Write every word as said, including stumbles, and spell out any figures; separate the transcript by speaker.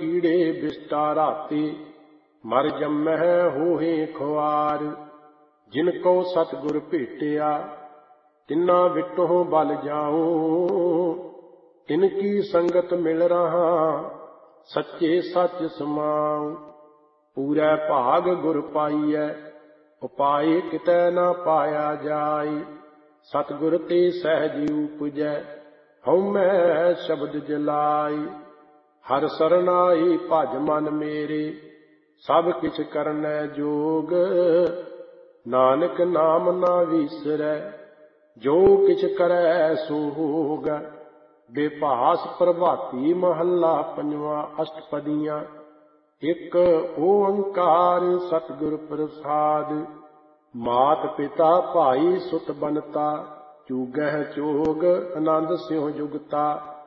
Speaker 1: ਕੀੜੇ ਬਿਸਟਾ ਰਾਤੇ, ਮਰ ਜੰਮਹਿ ਹੋਏ ਖੁਆਰ। ਜਿਨ ਕੋ ਸਤਿਗੁਰ ਭੇਟਿਆ, ਤਿੰਨਾ ਵਿਟੋ ਬਲ ਜਾਉ। ਤਿਨ ਕੀ ਸੰਗਤ ਮਿਲ ਰਹਾ, ਸੱਚੇ ਸੱਚ ਸਮਾਉ। ਪੂਰੈ ਭਾਗ ਗੁਰ ਪਾਈਐ, ਉਪਾਏ ਕਿਤੈ ਨਾ ਪਾਇਆ ਜਾਇ। ਸਤਿਗੁਰ ਤੇ ਸਹਿਜ ਉਪਜੈ, ਹਉਮੈ ਸ਼ਬਦ ਜਲਾਈ। ਹਰਿ ਸਰਨਾਈ ਭਜ ਮਨ ਮੇਰੇ, ਸਭ ਕਿਛ ਕਰਨੈ ਜੋਗ। ਨਾਨਕ ਨਾਮ ਨਾ ਵੀਸਰੈ, ਜੋ ਕਿਛ ਕਰੈ ਸੋ ਹੋਗ। ਬੇਭਾਸ ਪ੍ਰਭਾਤੀ ਮਹੱਲਾ ਪੰਜਵਾਂ। ਅਸ਼ਟਪਦੀਆਂ। ਇੱਕ ਓੰਕਾਰ ਸਤਿਗੁਰ ਪ੍ਰਸਾਦਿ। ਮਾਤ ਪਿਤਾ ਭਾਈ ਸੁਤ ਬੰਨਤਾ, ਚੂਗਹਿ ਚੋਗ ਆਨੰਦ ਸਿਉ ਜੁਗਤਾ।